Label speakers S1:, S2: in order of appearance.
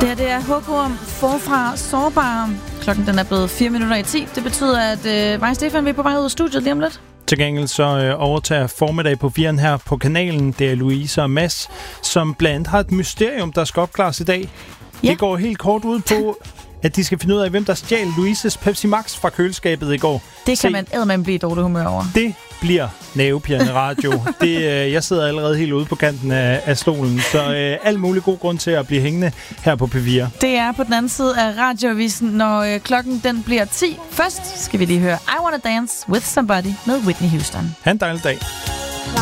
S1: Det her det er Hugorm forfra sårbare. Klokken den er blevet 10:04. Det betyder, at mig og Stefan, vi er på vej ud af studiet lige om lidt.
S2: Til gengæld så overtager formiddag på 4'eren her på kanalen. Det er Louise og Mads, som blandt andet har et mysterium, der skal opklares i dag. Ja. Det går helt kort ud på, at de skal finde ud af, hvem der stjal Louises Pepsi Max fra køleskabet i går.
S1: Det kan man eddermame blive dårlig humør over.
S2: Det bliver nervepirrende radio. Jeg sidder allerede helt ude på kanten af stolen, så alt mulig god grund til at blive hængende her på P4.
S1: Det er på den anden side af radioavisen, når klokken den bliver 10. Først skal vi lige høre I Wanna Dance With Somebody med Whitney Houston.
S2: Ha' en dejlig dag.